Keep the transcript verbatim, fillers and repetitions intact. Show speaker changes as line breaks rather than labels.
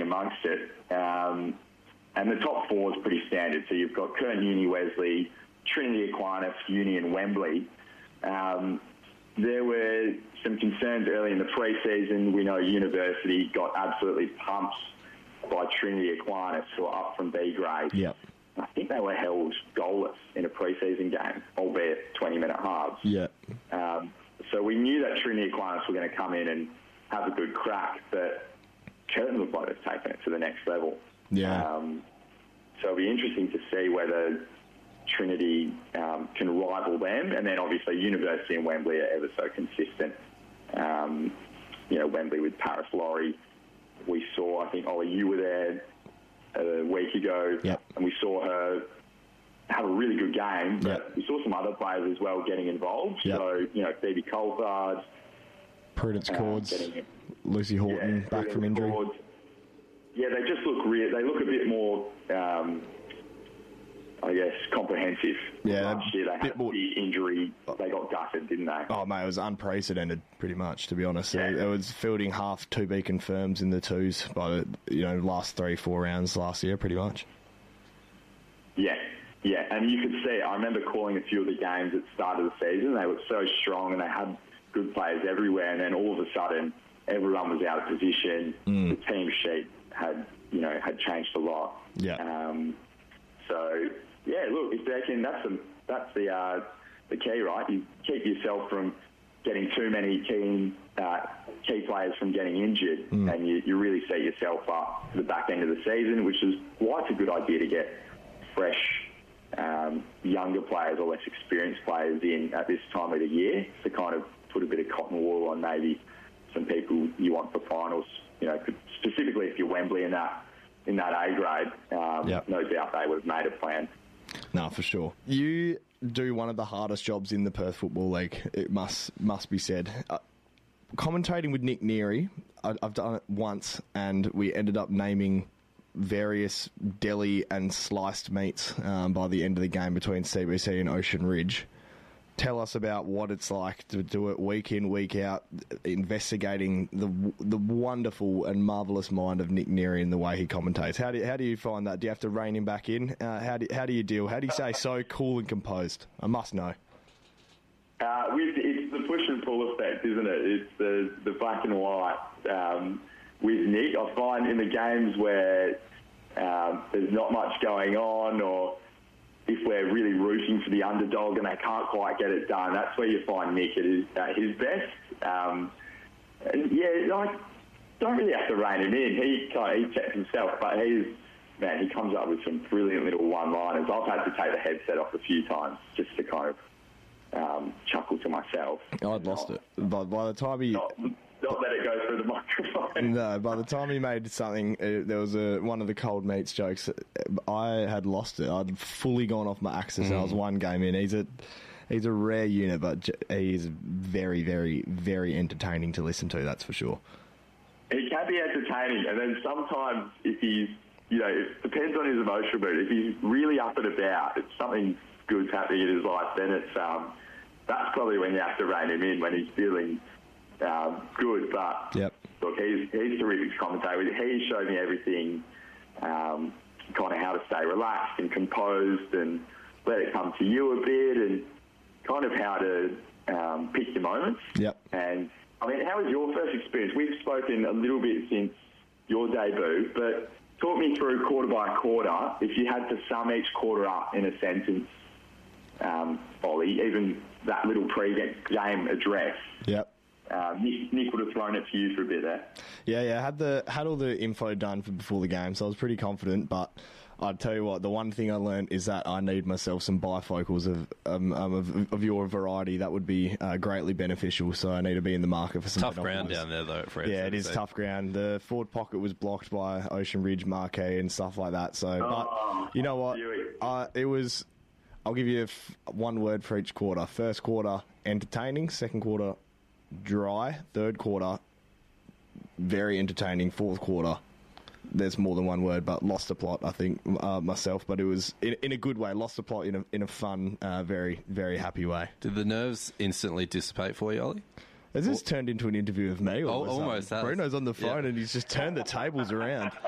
amongst it. Um, and the top four is pretty standard. So you've got Curtin, Uni, Wesley, Trinity, Aquinas, Uni and Wembley. Um, there were some concerns early in the pre-season. We know University got absolutely pumped by Trinity Aquinas, who are up from B grade.
Yep.
I think they were held goalless in a pre-season game, albeit twenty-minute halves.
Yeah.
Um, so we knew that Trinity Aquinas were going to come in and have a good crack, but Curtin looked like they've taken it to the next level.
Yeah.
Um, so it'll be interesting to see whether Trinity um, can rival them, and then obviously University and Wembley are ever so consistent. Um, you know, Wembley with Paris Laurie. We saw, I think, Ollie, you were there a week ago,
yep.
and we saw her have a really good game, but
yep.
we saw some other players as well getting involved.
Yep.
So, you know, Phoebe Coulthard,
Prudence Cords,
uh,
Lucy Horton,
yeah,
back from injury.
Cords. Yeah, they just look real. They look a bit more, um, I guess, comprehensive.
Yeah,
last year they had
more,
the injury. They got gutted, didn't they?
Oh, mate, it was unprecedented, pretty much, to be honest.
Yeah.
It, it was fielding half to be confirmed in the twos by the you know last three, four rounds last year, pretty much.
Yeah, yeah, and you could see. I remember calling a few of the games at the start of the season. They were so strong, and they had good players everywhere. And then all of a sudden, everyone was out of position.
Mm.
The team sheet had, you know, had changed a lot.
Yeah.
Um, so yeah, look, if they can, that's the that's the uh, the key, right? You keep yourself from getting too many key uh, key players from getting injured,
mm.
and you, you really set yourself up for the back end of the season, which is why it's a good idea to get fresh, um, younger players or less experienced players in at this time of the year to kind of put a bit of cotton wool on maybe some people you want for finals. You know, specifically if you're Wembley in that in that A grade, um,
yep.
no doubt they would have made a plan.
No, for sure. You do one of the hardest jobs in the Perth Football League, it must must be said. Uh, commentating with Nick Neary, I, I've done it once, and we ended up naming various deli and sliced meats um, by the end of the game between C B C and Ocean Ridge. Tell us about what it's like to do it week in, week out, investigating the the wonderful and marvellous mind of Nick Neary and the way he commentates. How do you, how do you find that? Do you have to rein him back in? Uh, how do how do you deal? How do you stay so cool and composed? I must know.
Uh, with, it's the push and pull effect, isn't it? It's the the black and white. Um, with Nick, I find in the games where um, there's not much going on, or if we're really rooting for the underdog and they can't quite get it done, that's where you find Nick at his, at his best. Um, and yeah, like, don't really have to rein him in. He kind of, he checks himself, but he's, man, he comes up with some brilliant little one-liners. I've had to take the headset off a few times just to kind of um, chuckle to myself.
I'd lost
not,
it. By, by the time he...
Not, not let it go through the microphone.
No, by the time he made something, uh, there was a one of the cold meats jokes. I had lost it. I'd fully gone off my axis, mm. and I was one game in. He's a he's a rare unit, but he's very, very, very entertaining to listen to. That's for sure.
He can be entertaining, and then sometimes if he's, you know, it depends on his emotional mood. If he's really up and about, if something good's happening in his life, then it's um, that's probably when you have to rein him in, when he's feeling Um, good, but
yep.
look, he's he's a terrific commentator. He showed me everything, um, kind of how to stay relaxed and composed and let it come to you a bit, and kind of how to um, pick your moments.
Yep.
And I mean, how was your first experience? We've spoken a little bit since your debut, but talk me through quarter by quarter. If you had to sum each quarter up in a sentence, um, Ollie, even that little pre-game address.
Yep.
Uh, Nick, Nick would have thrown it to you for a bit there.
Yeah, yeah. I had the had all the info done for before the game, so I was pretty confident. But I'd tell you what, the one thing I learned is that I need myself some bifocals of um, um, of, of your variety. That would be uh, greatly beneficial. So I need to be in the market for some
tough ground
binoculars.
down there, though. Fred,
yeah, it is say. tough ground. The forward pocket was blocked by Ocean Ridge, Marquee, and stuff like that. So,
oh,
but you know what? Uh, it was. I'll give you f- one word for each quarter. First quarter, entertaining. Second quarter, dry. Third quarter, very entertaining. Fourth quarter, there's more than one word, but lost the plot, I think, uh, myself. But it was in, in a good way. Lost the plot in a in a fun, uh, very, very happy way.
Did the nerves instantly dissipate for you, Ollie?
Has this turned into an interview of me?
Oh, almost has.
Bruno's on the phone, yeah. And he's just turned the tables around.